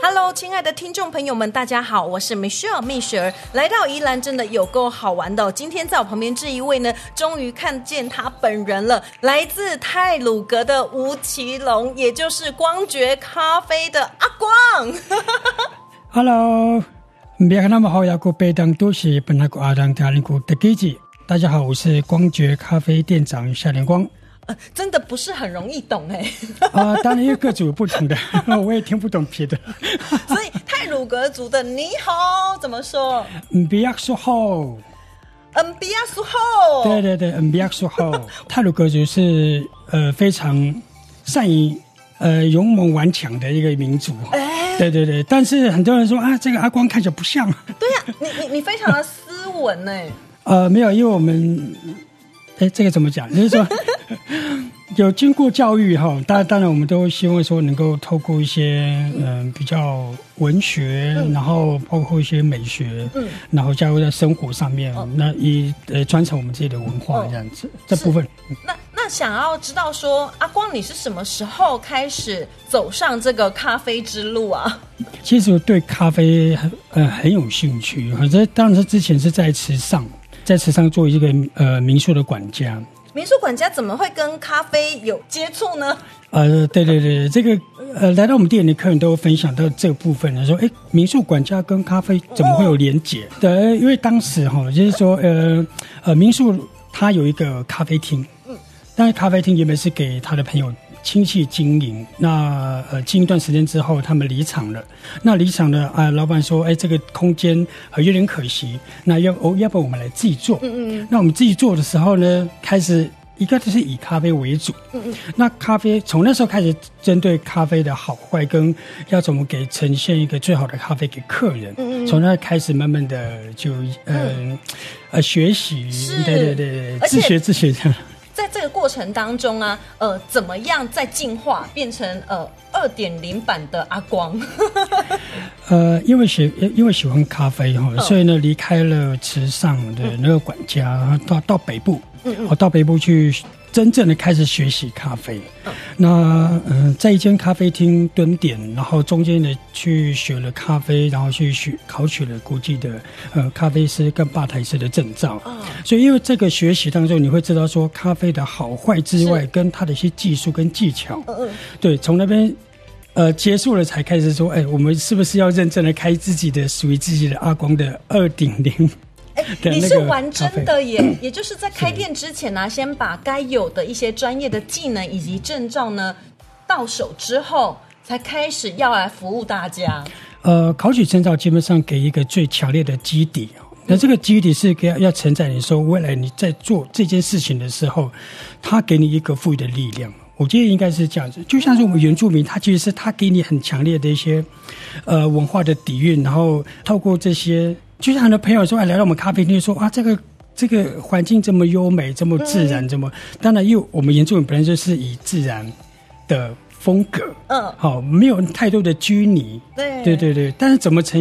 Hello， 亲爱的听众朋友们，大家好，我是 Michelle 蜜雪儿。来到宜兰真的有够好玩的哦。今天在我旁边这一位呢，终于看见他本人了，来自太鲁阁的吴奇隆，也就是光觉咖啡的阿光。 Hello， 别看那么好，要过北当都是本来过阿当家里过的基地。大家好，我是光觉咖啡店长夏连光。 真的不是很容易懂哎。 当然因为各组有不同的，我也听不懂别的。 所以太鲁阁族的你好怎么说？ 不要说好。 不要说好。 对对对，不要说好。太鲁阁族是非常善于勇猛顽强的一个民族。对对对，但是很多人说啊，这个阿光看起来不像。 对呀，你非常的斯文哎。 没有，因为我们。这个怎么讲？就是说，有经过教育哈，当然我们都希望说能够透过一些比较文学，然后包括一些美学，然后加入在生活上面，那以传承我们自己的文化这样子，这部分。 那想要知道说，阿光你是什么时候开始走上这个咖啡之路啊？ 其实我对咖啡很有兴趣，当然是之前是在池上做一个民宿的管家。 民宿管家怎么会跟咖啡有接触呢？ 对对对，这个来到我们店里的客人都分享到这个部分了，说民宿管家跟咖啡怎么会有连结？对，因为当时就是说民宿它有一个咖啡厅，但是咖啡厅原本是给他的朋友亲戚经营，那经一段时间之后他们离场了，老板说这个空间有点可惜，那要不然我们来自己做。那我们自己做的时候呢，开始一个就是以咖啡为主。那咖啡从那时候开始针对咖啡的好坏跟要怎么给呈现一个最好的咖啡给客人，从那开始慢慢的就学习。对对对，自学这样。 在这个过程当中啊，怎么样再进化变成2.0 版的阿光？ 因为喜欢咖啡所以呢离开了池上的那个管家，到北部，到北部去真正的开始学习咖啡。那在一间咖啡厅蹲点，然后中间呢去学了咖啡，然后去考取了国际的咖啡师跟吧台师的证照。所以因为这个学习当中，你会知道说咖啡的好坏之外，跟它的一些技术跟技巧。对，从那边结束了才开始说，我们是不是要认真的开自己的属于自己的阿光的2.0？ 你是玩真的耶，也就是在开店之前呢，先把该有的一些专业的技能以及证照呢到手之后，才开始要来服务大家。 考取证照基本上给一个最强烈的基底，那这个基底是要承载你说未来你在做这件事情的时候，它给你一个赋予的力量。我觉得应该是这样子，就像是我们原住民，他其实是他给你很强烈的一些文化的底蕴，然后透过这些，就像很多朋友说来到我们咖啡厅说啊，这个环境这么优美，这么自然，当然因为我们原住民本来就是以自然的风格，没有太多的拘泥，对，但是怎么呈